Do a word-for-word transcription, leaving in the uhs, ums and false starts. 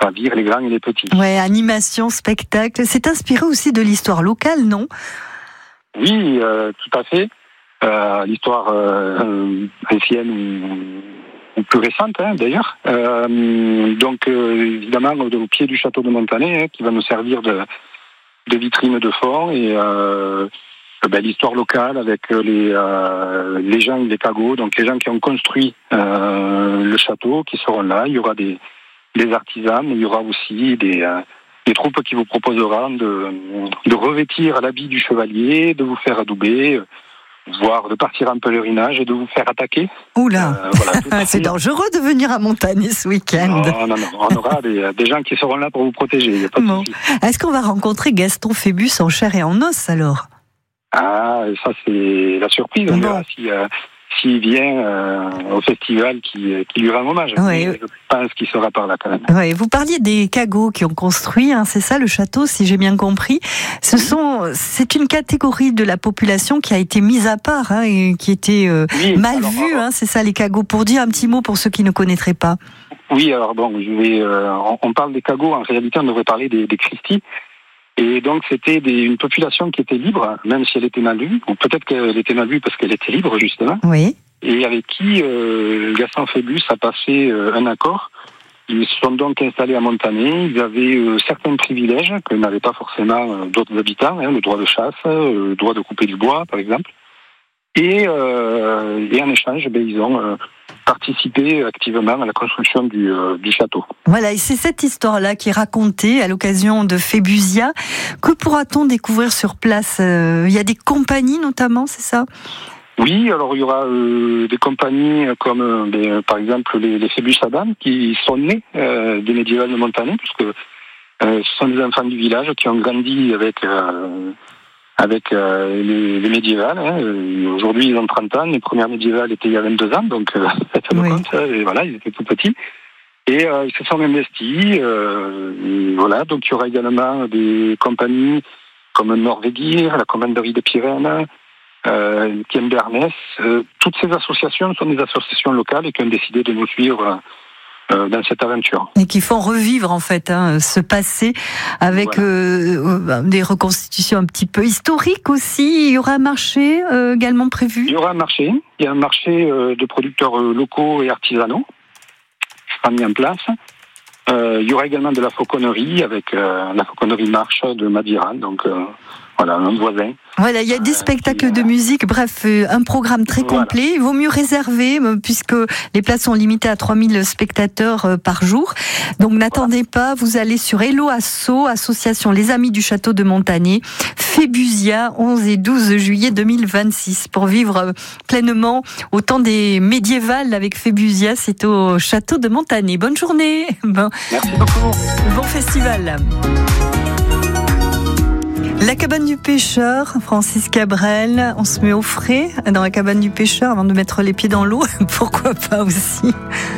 ravir les grands et les petits. Ouais, animation, spectacle. C'est inspiré aussi de l'histoire locale, non ? Oui, euh, tout à fait. Euh, l'histoire euh, ancienne ou, ou plus récente, hein, d'ailleurs. Euh, donc, euh, évidemment, au, au pied du château de Montané, hein, qui va nous servir de, de vitrine de fond, et euh, ben, l'histoire locale avec les, euh, les gens et les cagots, donc les gens qui ont construit euh, le château, qui seront là. Il y aura des, des artisans, mais il y aura aussi des... Euh, des troupes qui vous proposeront de, de revêtir l'habit du chevalier, de vous faire adouber, voire de partir en pèlerinage et de vous faire attaquer. Oula, euh, voilà, c'est dangereux de venir à Montagne ce week-end. Non, non, non, on aura des, des gens qui seront là pour vous protéger. Y a pas de bon. Est-ce qu'on va rencontrer Gaston Phébus en chair et en os alors ? Ah, ça c'est la surprise. On bon. verra si... Euh, s'il vient euh, au festival qui, qui lui rend hommage. Oui. Je pense qu'il sera par là quand même. Oui, vous parliez des cagots qui ont construit, hein, c'est ça le château, si j'ai bien compris. Ce sont, c'est une catégorie de la population qui a été mise à part hein, et qui était euh, oui, mal alors, vue, hein, c'est ça les cagots. Pour dire un petit mot pour ceux qui ne connaîtraient pas. Oui, alors bon, je vais, euh, on, on parle des cagots, en réalité on devrait parler des, des Christi. Et donc c'était des, une population qui était libre, même si elle était mal vue, ou peut-être qu'elle était mal vue parce qu'elle était libre justement. Oui. Et avec qui euh, Gaston Phébus a passé euh, un accord. Ils se sont donc installés à Montané. Ils avaient euh, certains privilèges que n'avaient pas forcément euh, d'autres habitants, hein, le droit de chasse, euh, le droit de couper du bois, par exemple. Et, euh, et en échange, ben, ils ont euh, participé activement à la construction du, euh, du château. Voilà, et c'est cette histoire-là qui est racontée à l'occasion de Phébusia. Que pourra-t-on découvrir sur place ? Il y a des compagnies notamment, c'est ça ? Oui, alors il y aura euh, des compagnies comme euh, ben, par exemple les, les Phébus Adam qui sont nés euh, des médiévales de Montané, puisque euh, ce sont des enfants du village qui ont grandi avec... Euh, avec euh, les, les médiévales. Hein. Aujourd'hui, ils ont trente ans. Les premières médiévales étaient il y a vingt-deux ans, donc euh, faites le oui. compte. Et voilà, ils étaient tout petits. Et euh, ils se sont investis. Euh, et voilà, donc il y aura également des compagnies comme Norvégir, la Commanderie des Pyrénées, euh, Kiembernes. Euh, toutes ces associations sont des associations locales et qui ont décidé de nous suivre Euh, dans cette aventure. Et qui font revivre en fait hein, ce passé avec voilà. euh, des reconstitutions un petit peu historiques aussi. Il y aura un marché euh, également prévu ? Il y aura un marché. Il y a un marché euh, de producteurs euh, locaux et artisanaux qui sera mis en place. Euh, il y aura également de la fauconnerie avec euh, la fauconnerie Marche de Madiran, donc euh, voilà, un voisin. Voilà, il y a des spectacles de musique, bref, un programme très complet. Voilà. Il vaut mieux réserver, puisque les places sont limitées à trois mille spectateurs par jour. Donc n'attendez voilà. pas, vous allez sur Hello Asso, association Les Amis du Château de Montané, Phébusia, onze et douze juillet deux mille vingt-six, pour vivre pleinement au temps des médiévales avec Phébusia, c'est au Château de Montané. Bonne journée. Bon. Merci beaucoup. Bon festival. La cabane du pêcheur, Francis Cabrel, on se met au frais dans la cabane du pêcheur avant de mettre les pieds dans l'eau, pourquoi pas aussi.